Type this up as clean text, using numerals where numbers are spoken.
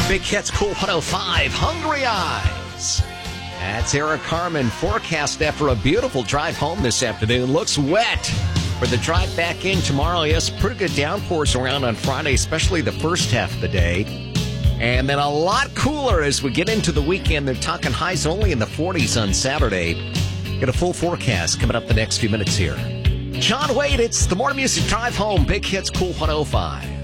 Big Hits Cool 105, Hungry Eyes. That's Eric Carmen forecast after a beautiful drive home this afternoon. Looks wet for the drive back in tomorrow. Yes, pretty good downpours around on Friday, especially the first half of the day. And then a lot cooler as we get into the weekend. They're talking highs only in the 40s on Saturday. Get a full forecast coming up the next few minutes here. John Wade, it's the Morning Music Drive Home. Big Hits Cool 105.